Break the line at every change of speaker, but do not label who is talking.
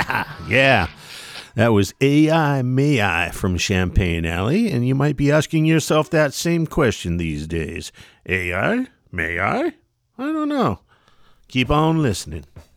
Yeah, that was AI May I from Champagne Alley, and you might be asking yourself that same question these days. AI? May I? I don't know. Keep on listening.